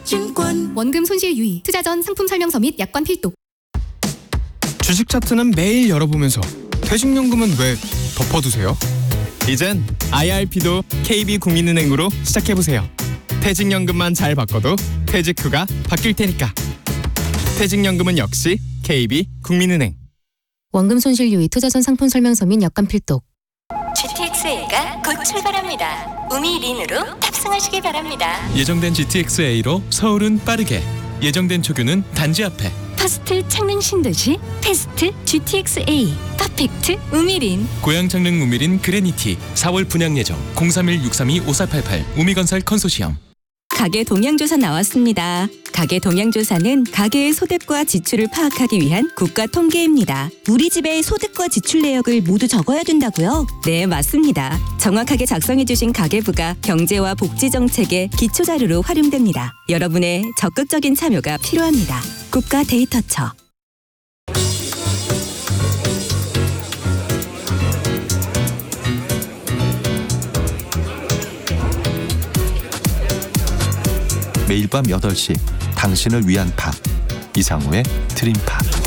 하나증권. 원금 손실 유의, 투자 전 상품 설명서 및 약관 필독. 주식 차트는 매일 열어보면서 퇴직연금은 왜 덮어두세요? 이젠 IRP도 KB국민은행으로 시작해보세요. 퇴직연금만 잘 바꿔도 퇴직 후가 바뀔 테니까. 퇴직연금은 역시 KB국민은행. 원금 손실 유의, 투자 전 상품 설명서 및 약관 필독. GTX-A가 곧 출발합니다. 우미린으로 탑승하시기 바랍니다. 예정된 GTX-A로 서울은 빠르게, 예정된 초규는 단지 앞에. 퍼스트 창릉 신도시 패스트 GTX-A 퍼펙트 우미린. 고양 창릉 우미린 그레니티 4월 분양 예정. 031-632-5488 우미건설 컨소시엄. 가계 동향조사 나왔습니다. 가계 동향조사는 가계의 소득과 지출을 파악하기 위한 국가 통계입니다. 우리 집의 소득과 지출 내역을 모두 적어야 된다고요? 네, 맞습니다. 정확하게 작성해주신 가계부가 경제와 복지 정책의 기초자료로 활용됩니다. 여러분의 적극적인 참여가 필요합니다. 국가 데이터처. 매일 밤 8시 당신을 위한 팝 이상우의 드림팝.